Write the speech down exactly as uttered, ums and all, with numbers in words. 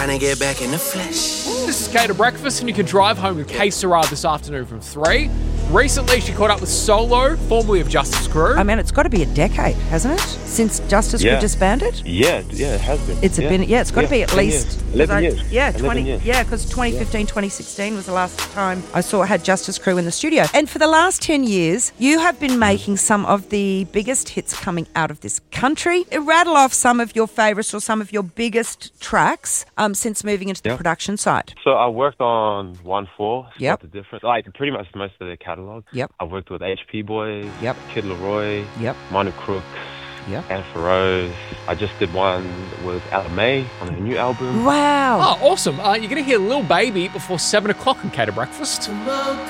Trying to get back in the flesh. This is Kate Breakfast, and you can drive home with K Sarah this afternoon from three. Recently, she caught up with Solo, formerly of Justice Crew. I mean, it's got to be a decade, hasn't it, since Justice Yeah. Crew disbanded? Yeah, yeah, it has been. It's yeah. a been, yeah, it's got to Yeah, be at ten least years. eleven I- years. Yeah, eleven twenty. years. Yeah, because twenty fifteen, twenty sixteen was the last time I saw had Justice Crew in the studio. And for the last ten years, you have been making some of the biggest hits coming out of this country. Rattle off some of your favourites or some of your biggest tracks um, since moving into the Yeah. production side. So I worked on one four. Yep. Spot the difference. Like pretty much most of their catalogue. Yep. I worked with H P Boys. Yep. Kid Leroy. Yep. Minor Crooks. Yep. Anne Rose. I just did one with Ella May on her new album. Wow. Oh, awesome. Uh, you're going to hear Lil Baby before seven o'clock on Kate Breakfast.